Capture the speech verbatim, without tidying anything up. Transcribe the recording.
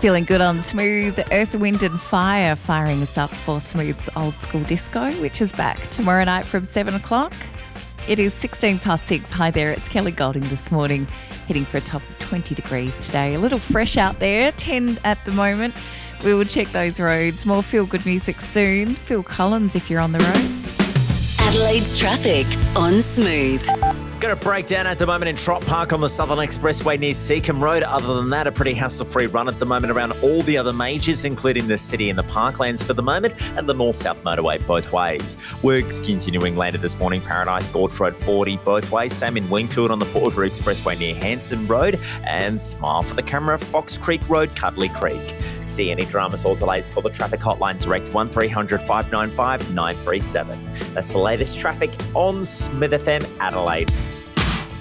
Feeling good on Smooth. Earth, Wind and Fire firing us up for Smooth's Old School Disco, which is back tomorrow night from seven o'clock. It is sixteen past six. Hi there, it's Kelly Golding this morning, heading for a top of twenty degrees today. A little fresh out there, ten at the moment. We will check those roads. More feel-good music soon. Phil Collins if you're on the road. Adelaide's traffic on Smooth. Got a breakdown at the moment in Trott Park on the Southern Expressway near Seacombe Road. Other than that, a pretty hassle-free run at the moment around all the other majors, including the city and the parklands for the moment, and the North-South motorway both ways. Works continuing later this morning, Paradise Gorge Road forty both ways, same in Wingfield on the Port Water Expressway near Hanson Road, and smile for the camera, Fox Creek Road, Cuddly Creek. See any dramas or delays for the traffic hotline, direct one three hundred five nine five nine three seven. That's the latest traffic on Smith F M Adelaide.